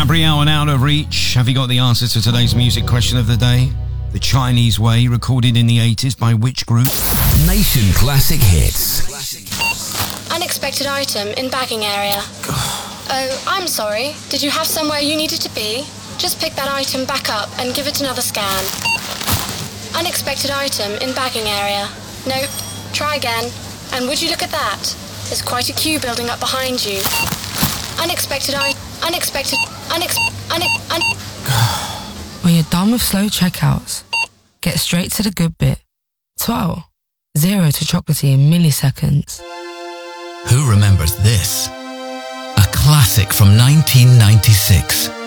Gabrielle and Out of Reach. Have you got the answer to today's music question of the day? The Chinese Way, recorded in the 80s by which group? Nation Classic Hits. Unexpected item in bagging area. Oh, I'm sorry. Did you have somewhere you needed to be? Just pick that item back up and give it another scan. Unexpected item in bagging area. Nope. Try again. And would you look at that? There's quite a queue building up behind you. When you're done with slow checkouts, get straight to the good bit. 12. 0 to chocolatey in milliseconds. Who remembers this? A classic from 1996.